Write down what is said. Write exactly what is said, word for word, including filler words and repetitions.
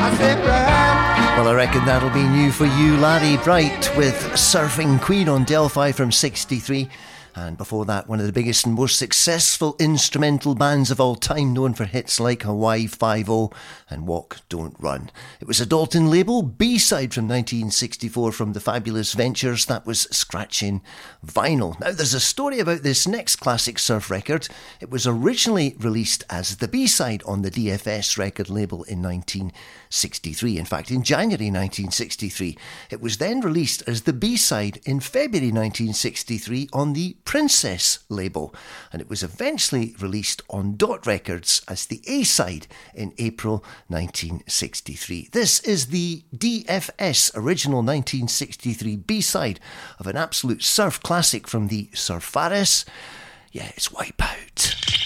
Well, I reckon that'll be new for you, Larry Bright, with Surfing Queen on Delphi from sixty-three. And before that, one of the biggest and most successful instrumental bands of all time, known for hits like Hawaii Five-O and Walk, Don't Run. It was a Dalton label B-side from nineteen sixty-four from the Fabulous Ventures. That was Scratching Vinyl. Now, there's a story about this next classic surf record. It was originally released as the B-side on the D F S record label in nineteen sixty-three. In fact, in January nineteen sixty-three. It was then released as the B-side in February nineteen sixty-three on the Princess label, and it was eventually released on Dot Records as the A-side in April nineteen sixty-three. This is the D F S original nineteen sixty-three B-side of an absolute surf classic from the Surfaris. Yeah, it's Wipeout.